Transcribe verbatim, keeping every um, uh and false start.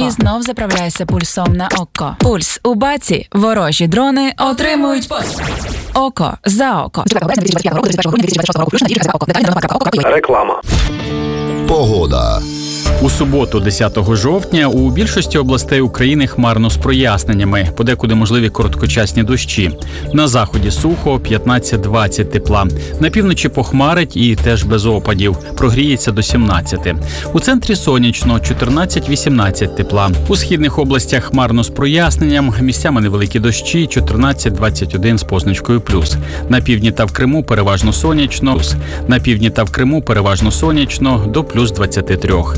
І знов заправляйся пульсом на око. Пульс у баці. Ворожі дрони отримують пос. Око за око. Реклама. Погода. У суботу, десятого жовтня, у більшості областей України хмарно з проясненнями, подекуди можливі короткочасні дощі. На заході сухо, п'ятнадцять-двадцять тепла. На півночі похмарить і теж без опадів. Прогріється до сімнадцяти. У центрі сонячно, чотирнадцять-вісімнадцять тепла. У східних областях хмарно з проясненням, місцями невеликі дощі, чотирнадцять-двадцять один з позначкою плюс. На півдні та в Криму переважно сонячно, на півдні та в Криму переважно сонячно, до плюс двадцяти трьох.